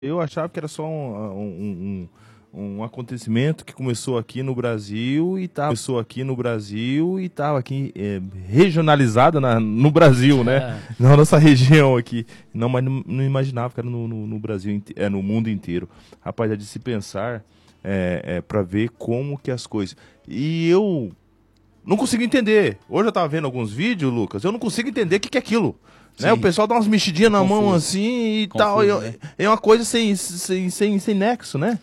Eu achava que era só um acontecimento que começou aqui no Brasil e estava aqui regionalizado no Brasil, né? Na nossa região aqui. Não, mas não imaginava que era no Brasil, no mundo inteiro. Rapaz, é de se pensar para ver como que as coisas... E eu não consigo entender. Hoje eu estava vendo alguns vídeos, Lucas, eu não consigo entender o que é aquilo. Né? O pessoal dá umas mexidinhas na mão assim e tal. É uma coisa sem nexo, né?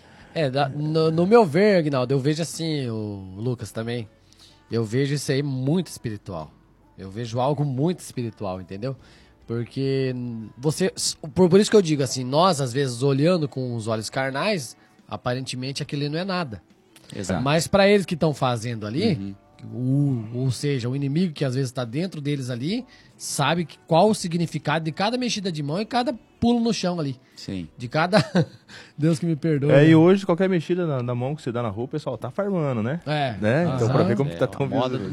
No meu ver, Aguinaldo, eu vejo assim, o Lucas também, eu vejo isso aí muito espiritual. Eu vejo algo muito espiritual, entendeu? Porque por isso que eu digo assim, nós às vezes olhando com os olhos carnais, aparentemente aquilo não é nada. Exato. Mas para eles que estão fazendo ali, ou seja, o inimigo que às vezes está dentro deles ali, sabe qual o significado de cada mexida de mão e cada pulo no chão ali. Sim. De cada... Deus que me perdoe. E hoje qualquer mexida na mão que você dá na rua, o pessoal tá farmando, né? Então pra ver como que tá tão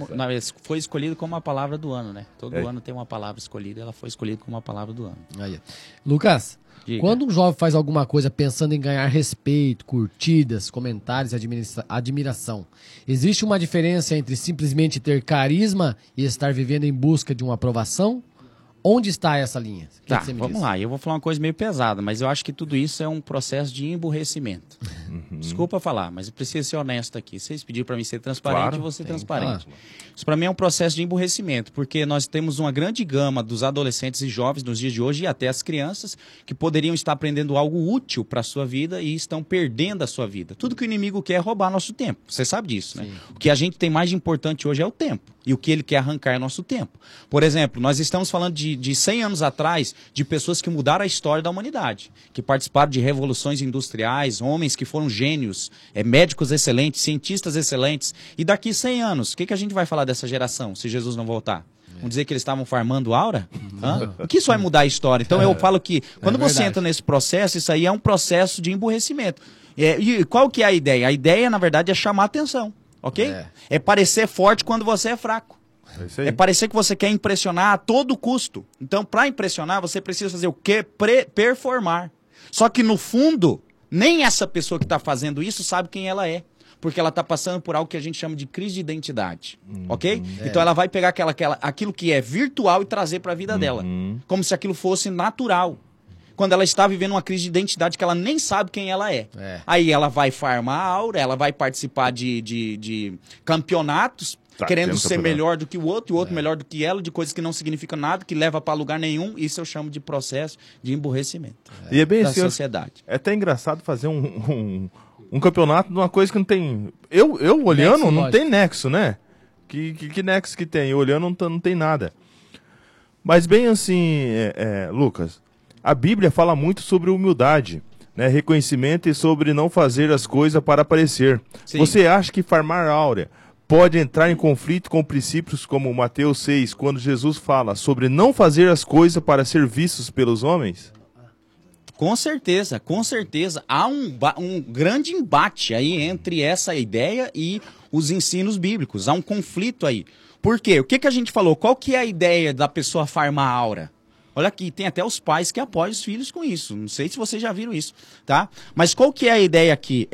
foi escolhido como a palavra do ano, né? Todo ano tem uma palavra escolhida, ela foi escolhida como a palavra do ano. Aí. Lucas, diga. Quando um jovem faz alguma coisa pensando em ganhar respeito, curtidas, comentários e admiração, existe uma diferença entre simplesmente ter carisma e estar vivendo em busca de uma aprovação? Onde está essa linha? Vamos lá. Eu vou falar uma coisa meio pesada, mas eu acho que tudo isso é um processo de emburrecimento. Desculpa falar, mas eu preciso ser honesto aqui. Vocês pediram para mim ser transparente, eu vou ser transparente. Isso para mim é um processo de emburrecimento, porque nós temos uma grande gama dos adolescentes e jovens nos dias de hoje e até as crianças que poderiam estar aprendendo algo útil para a sua vida e estão perdendo a sua vida. Tudo que o inimigo quer é roubar nosso tempo. Você sabe disso, né? O que a gente tem mais de importante hoje é o tempo. E o que ele quer arrancar é nosso tempo. Por exemplo, nós estamos falando de 100 anos atrás, de pessoas que mudaram a história da humanidade, que participaram de revoluções industriais, homens que foram gênios, médicos excelentes, cientistas excelentes. E daqui 100 anos, o que a gente vai falar dessa geração, se Jesus não voltar? Vamos dizer que eles estavam farmando aura? O que isso vai mudar a história? Então eu falo que quando você entra nesse processo, isso aí é um processo de emburrecimento. E qual que é a ideia? A ideia, na verdade, é chamar atenção. Ok? É parecer forte quando você é fraco. É parecer que você quer impressionar a todo custo. Então, para impressionar, você precisa fazer o quê? Performar. Só que, no fundo, nem essa pessoa que está fazendo isso sabe quem ela é. Porque ela está passando por algo que a gente chama de crise de identidade. Ok? Então, ela vai pegar aquilo que é virtual e trazer para a vida dela. Como se aquilo fosse natural. Quando ela está vivendo uma crise de identidade que ela nem sabe quem ela é. Aí ela vai farmar a aura, ela vai participar de campeonatos, querendo ser melhor do que o outro, e o outro melhor do que ela, de coisas que não significam nada, que leva para lugar nenhum. Isso eu chamo de processo de emburrecimento e é bem da assim, sociedade. É até engraçado fazer um campeonato de uma coisa que não tem... Eu olhando, nexo, não tem nexo, né? Que nexo que tem? Eu olhando, não tem nada. Mas bem assim, Lucas... A Bíblia fala muito sobre humildade, né? Reconhecimento e sobre não fazer as coisas para aparecer. Sim. Você acha que farmar áurea pode entrar em conflito com princípios como Mateus 6, quando Jesus fala sobre não fazer as coisas para ser vistos pelos homens? Com certeza, com certeza. Há um grande embate aí entre essa ideia e os ensinos bíblicos. Há um conflito aí. Por quê? O que a gente falou? Qual que é a ideia da pessoa farmar áurea? Olha aqui, tem até os pais que apoiam os filhos com isso. Não sei se vocês já viram isso, tá? Mas qual que é a ideia aqui?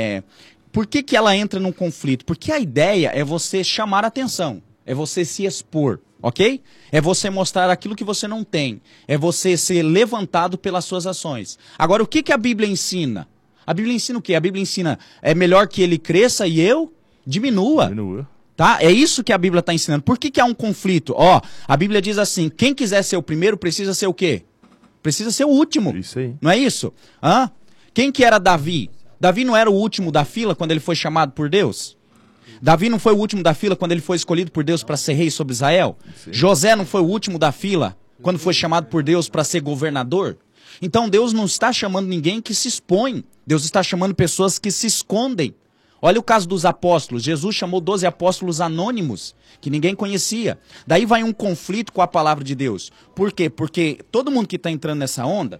Por que ela entra num conflito? Porque a ideia é você chamar a atenção, é você se expor, ok? É você mostrar aquilo que você não tem, é você ser levantado pelas suas ações. Agora, o que a Bíblia ensina? A Bíblia ensina o quê? A Bíblia ensina, é melhor que ele cresça e eu diminua. Tá? É isso que a Bíblia está ensinando. Por que há um conflito? A Bíblia diz assim, quem quiser ser o primeiro precisa ser o quê? Precisa ser o último. Isso aí. Não é isso? Quem que era Davi? Davi não era o último da fila quando ele foi chamado por Deus? Davi não foi o último da fila quando ele foi escolhido por Deus para ser rei sobre Israel? José não foi o último da fila quando foi chamado por Deus para ser governador? Então Deus não está chamando ninguém que se expõe. Deus está chamando pessoas que se escondem. Olha o caso dos apóstolos. Jesus chamou 12 apóstolos anônimos, que ninguém conhecia. Daí vai um conflito com a palavra de Deus. Por quê? Porque todo mundo que está entrando nessa onda,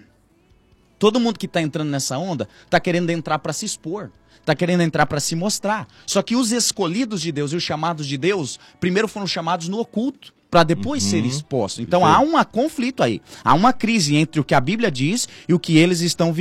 está querendo entrar para se expor. Está querendo entrar para se mostrar. Só que os escolhidos de Deus e os chamados de Deus, primeiro foram chamados no oculto, para depois ser expostos. Então há um conflito aí. Há uma crise entre o que a Bíblia diz e o que eles estão vivendo.